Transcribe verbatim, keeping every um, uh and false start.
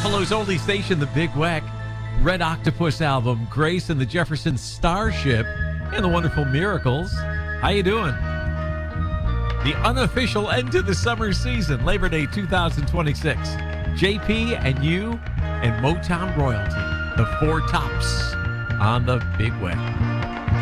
Buffalo's only station, the Big Weck, Red Octopus album, Grace and the Jefferson Starship, and the Wonderful Miracles. How you doing? The unofficial end to the summer season, Labor Day two thousand twenty-six. J P and you and Motown Royalty, the four tops on the Big Weck.